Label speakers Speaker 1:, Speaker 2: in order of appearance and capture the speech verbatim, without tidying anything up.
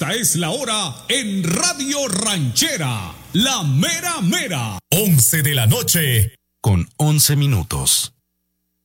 Speaker 1: Esta es la hora en Radio Ranchera, la mera mera.
Speaker 2: once de la noche con once minutos.